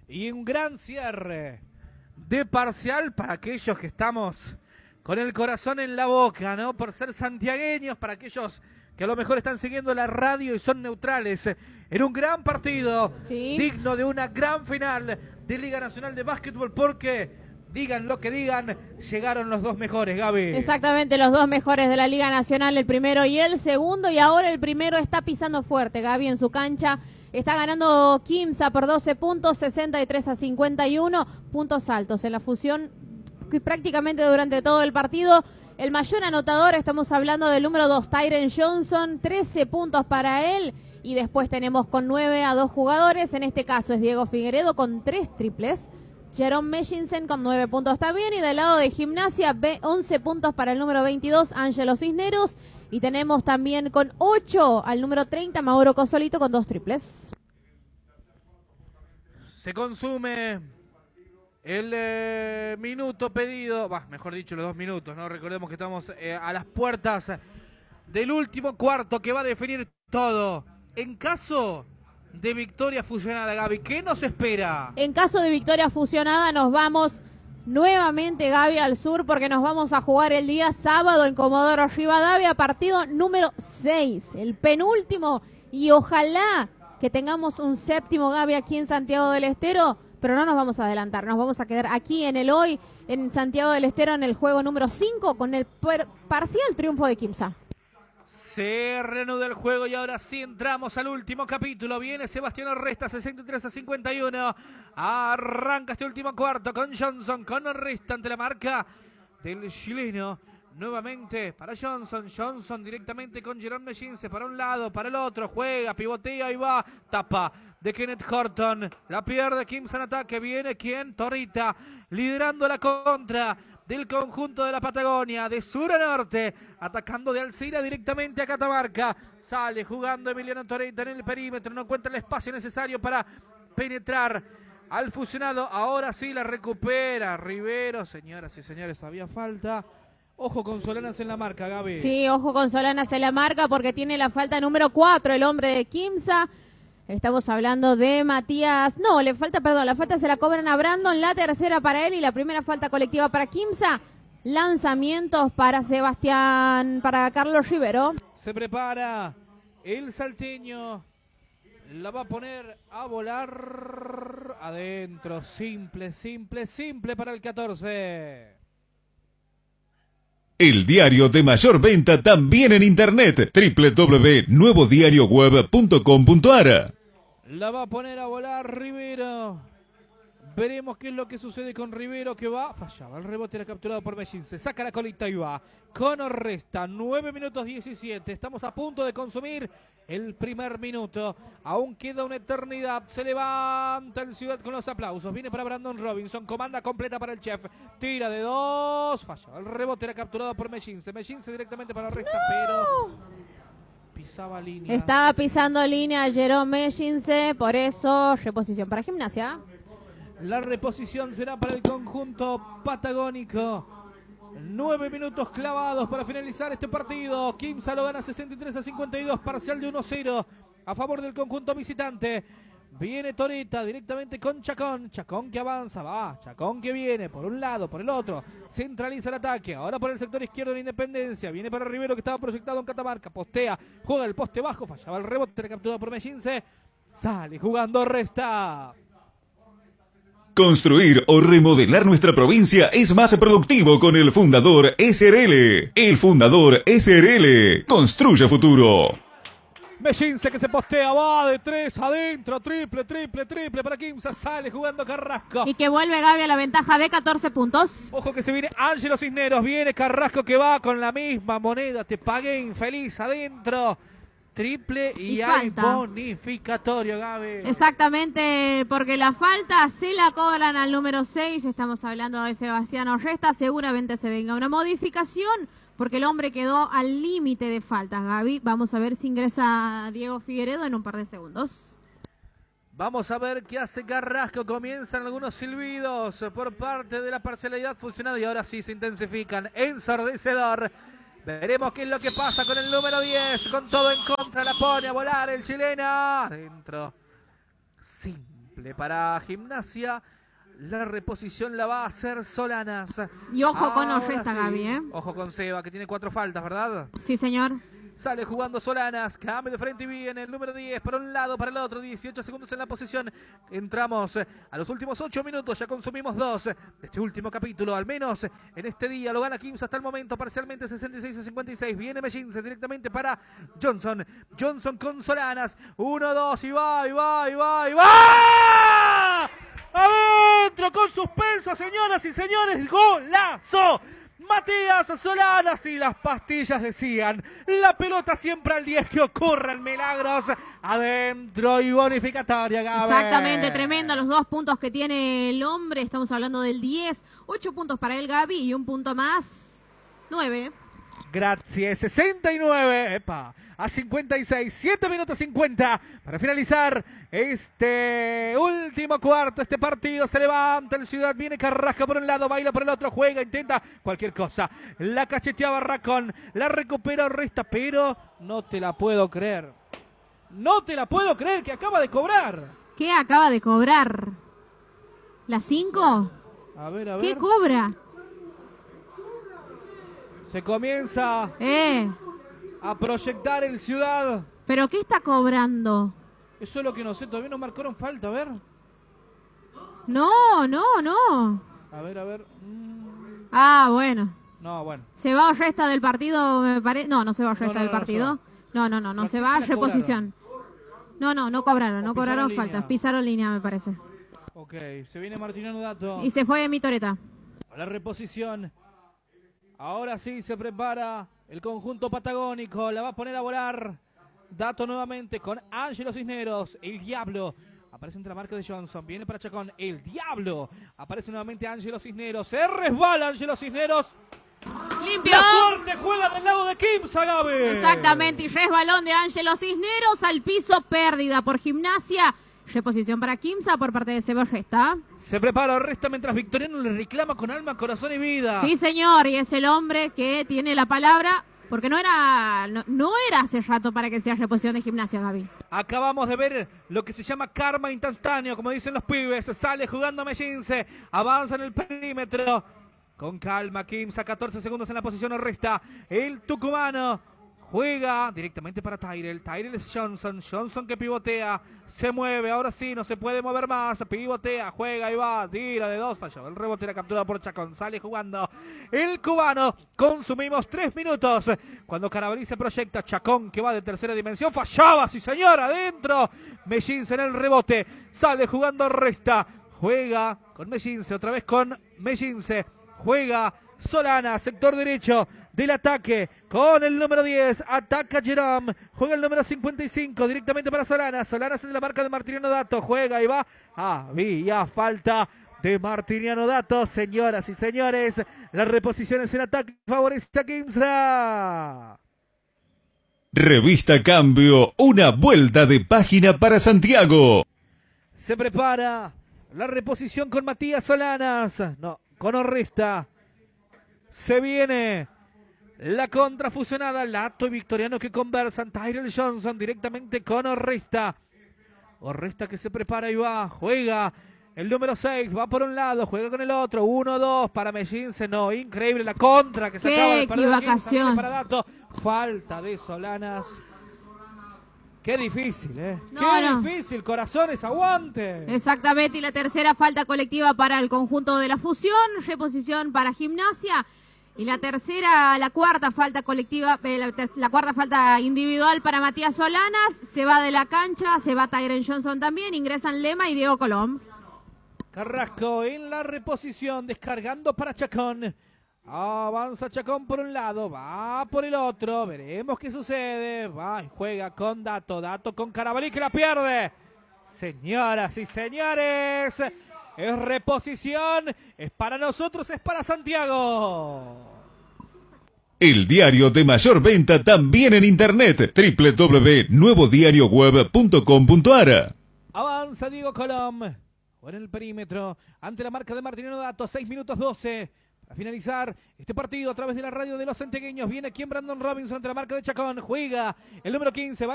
Y un gran cierre de parcial para aquellos que estamos con el corazón en la boca, ¿no? Por ser santiagueños, para aquellos que a lo mejor están siguiendo la radio y son neutrales. En un gran partido, sí, digno de una gran final de Liga Nacional de Básquetbol, porque digan lo que digan, llegaron los dos mejores, Gaby. Exactamente, los dos mejores de la Liga Nacional, el primero y el segundo, y ahora el primero está pisando fuerte, Gaby, en su cancha. Está ganando Quimsa por 12 puntos, 63-51, puntos altos en la fusión prácticamente durante todo el partido. El mayor anotador, estamos hablando del número 2, Tyren Johnson, 13 puntos para él. Y después tenemos con 9 a 2 jugadores, en este caso es Diego Figueredo con 3 triples. Jerome Meshinsen con 9 puntos también. Y del lado de Gimnasia, 11 puntos para el número 22, Ángelo Cisneros. Y tenemos también con 8 al número 30, Mauro Cosolito con 2 triples. Se consume el minuto pedido, mejor dicho, los 2 minutos, ¿no? Recordemos que estamos a las puertas del último cuarto que va a definir todo. En caso de victoria fusionada, Gaby, ¿qué nos espera? En caso de victoria fusionada nos vamos nuevamente, Gaby, al sur, porque nos vamos a jugar el día sábado en Comodoro Rivadavia, partido número 6, el penúltimo, y ojalá que tengamos un séptimo, Gaby, aquí en Santiago del Estero, pero no nos vamos a adelantar, nos vamos a quedar aquí en el hoy, en Santiago del Estero, en el juego número 5, con el parcial triunfo de Quimsa. Se reanuda el juego y ahora sí entramos al último capítulo. Viene Sebastián Orresta, 63-51. Arranca este último cuarto con Johnson, con Orresta ante la marca del chileno. Nuevamente para Johnson. Johnson directamente con Jerome Meshinse para un lado, para el otro. Juega, pivotea y va. Tapa de Kenneth Horton. La pierde Quimsa en ataque. Viene ¿quién? Torita liderando la contra del conjunto de la Patagonia, de sur a norte, atacando de Alcira directamente a Catamarca. Sale jugando Emiliano Torita en el perímetro, no encuentra el espacio necesario para penetrar al fusionado. Ahora sí la recupera Rivero. Señoras y señores, había falta. Ojo con Solanas en la marca, Gaby. Sí, ojo con Solanas en la marca porque tiene la falta número 4, el hombre de Quimsa. Estamos hablando de Matías. No, la falta se la cobran a Brandon, la tercera para él y la primera falta colectiva para Quimsa. Lanzamientos para para Carlos Rivero. Se prepara el salteño. La va a poner a volar adentro. Simple para el 14. El diario de mayor venta también en internet. www.nuevodiarioweb.com.ar. La va a poner a volar Rivero. Veremos qué es lo que sucede con Rivero, que va. Fallaba. El rebote era capturado por Mellín. Se saca la colita y va. Con Orresta. 9 minutos 17. Estamos a punto de consumir el primer minuto. Aún queda una eternidad. Se levanta el Ciudad con los aplausos. Viene para Brandon Robinson. Comanda completa para el chef. Tira de 2. Fallaba. El rebote era capturado por Mellín. Mellín directamente para Orresta, pero pisaba línea. Estaba pisando línea Jerome Meshinse, por eso reposición para Gimnasia. La reposición será para el conjunto patagónico. 9 minutos clavados para finalizar este partido. Quimsa lo gana 63-52, parcial de 1-0 a favor del conjunto visitante. Viene Torita directamente con Chacón. Chacón que avanza, va. Chacón que viene por un lado, por el otro. Centraliza el ataque. Ahora por el sector izquierdo de Independencia. Viene para Rivero que estaba proyectado en Catamarca. Postea, juega el poste bajo. Fallaba el rebote, capturado por Meshinse. Sale jugando Resta. Construir o remodelar nuestra provincia es más productivo con el Fundador SRL. El Fundador SRL construye futuro. Meshinse que se postea, va de 3 adentro, triple para Quimsa, sale jugando Carrasco. Y que vuelve Gaby a la ventaja de 14 puntos. Ojo que se viene Ángelo Cisneros, viene Carrasco que va con la misma moneda, te pagué infeliz adentro. Triple y hay bonificatorio, Gaby. Exactamente, porque la falta se la cobran al número 6, estamos hablando de Sebastián Orresta, seguramente se venga una modificación, porque el hombre quedó al límite de faltas, Gaby. Vamos a ver si ingresa Diego Figueredo en un par de segundos. Vamos a ver qué hace Carrasco, comienzan algunos silbidos por parte de la parcialidad fusionada y ahora sí se intensifican, ensordecedor. Veremos qué es lo que pasa con el número 10. Con todo en contra la pone a volar el chileno. Adentro. triple para Gimnasia. La reposición la va a hacer Solanas. Y ojo con Ahora Orresta, sí. Gaby, ¿eh? Ojo con Seba, que tiene 4 faltas, ¿verdad? Sí, señor. Sale jugando Solanas, cambio de frente y viene el número 10 para un lado, para el otro, 18 segundos en la posición. Entramos a los últimos 8 minutos, ya consumimos 2 de este último capítulo, al menos en este día. Lo gana Quimsa hasta el momento, parcialmente 66-56. Viene Mellince directamente para Johnson. Johnson con Solanas, 1-2 y va, y va, y va, y va. ¡Adentro con suspenso, señoras y señores! ¡Golazo! Matías Solanas, y las pastillas decían, la pelota siempre al 10, que ocurran milagros, adentro y bonificatoria, Gaby. Exactamente, tremendo los 2 puntos que tiene el hombre, estamos hablando del 10, 8 puntos para el Gaby y un punto más, 9. Gracias, 69, epa, a 56, 7 minutos 50 para finalizar este último cuarto. Este partido se levanta el Ciudad, viene Carrasco por un lado, baila por el otro, juega, intenta cualquier cosa, la cacheteaba Racón, la recupera Orresta, pero no te la puedo creer, no te la puedo creer que acaba de cobrar. ¿Qué acaba de cobrar? ¿La 5? A ver. ¿Qué cobra? Se comienza a proyectar el Ciudad. ¿Pero qué está cobrando? Eso es lo que no sé, todavía no marcaron falta, a ver. No. A ver. Ah, bueno. No, bueno. ¿Se va Orresta del partido, me parece? No se va Orresta del partido. No, se va a reposición. No cobraron faltas. Pisaron línea, me parece. Ok, se viene Martiniano Dato. Y se fue Mitoreta. A la reposición. Ahora sí se prepara el conjunto patagónico. La va a poner a volar. Dato nuevamente con Ángelo Cisneros. El Diablo. Aparece entre la marca de Johnson. Viene para Chacón. El Diablo. Aparece nuevamente Ángelo Cisneros. Se resbala Ángelo Cisneros. Limpio. La suerte juega del lado de Quimsa, Gaby. Exactamente. Y resbalón de Ángelo Cisneros al piso. Pérdida por Gimnasia. Reposición para Quimsa por parte de Seba Orresta. Se prepara Orresta mientras Victoriano le reclama con alma, corazón y vida. Sí, señor. Y es el hombre que tiene la palabra. Porque no era hace rato para que sea reposición de Gimnasia, Gaby. Acabamos de ver lo que se llama karma instantáneo, como dicen los pibes. Sale jugando Mellince, avanza en el perímetro. Con calma, Quimsa, 14 segundos en la posición Orresta. El tucumano juega directamente para Tyrell. Tyrell es Johnson. Johnson que pivotea. Se mueve, ahora sí, no se puede mover más. Pivotea, juega y va. Tira de 2, falló. El rebote era capturado por Chacón. Sale jugando el cubano. Consumimos 3 minutos. Cuando Carabalí se proyecta, Chacón que va de tercera dimensión. Fallaba, sí señor, adentro. Mellince en el rebote. Sale jugando Orresta. Juega con Mellince, otra vez con Mellince. Juega Solana, sector derecho del ataque, con el número 10, ataca Jerome, juega el número 55, directamente para Solana. Solana es en la marca de Martiniano Dato, juega y va, había falta de Martiniano Dato, señoras y señores, las reposiciones en ataque favorece a Quimsa. Revista Cambio, una vuelta de página para Santiago. Se prepara la reposición con Matías Solanas, no, con Orresta. Se viene la contrafusionada, Lato y Victoriano que conversan. Tyrell Johnson directamente con Orresta. Orresta que se prepara y va, juega el número 6, va por un lado, juega con el otro, 1-2 para Mellince, no, increíble la contra que se acaba de perder. ¡Qué equivocación! Para Dato, falta de Solanas. Qué difícil, difícil, corazones, aguante. Exactamente, y la tercera falta colectiva para el conjunto de la fusión, reposición para Gimnasia. Y la cuarta falta colectiva, la cuarta falta individual para Matías Solanas. Se va de la cancha, se va Tyrell Johnson también, ingresan Lema y Diego Colom. Carrasco en la reposición, descargando para Chacón. Avanza Chacón por un lado, va por el otro, veremos qué sucede. Va y juega con Dato, Dato con Carabalí que la pierde. Señoras y señores, es reposición, es para nosotros, es para Santiago. El diario de mayor venta también en internet, www.nuevodiarioweb.com.ar. Avanza Diego Colom, por el perímetro, ante la marca de Martiniano Dato, 6 minutos 12. A finalizar este partido a través de la radio de los santiagueños, viene quien Brandon Robinson ante la marca de Chacón, juega el número 15, va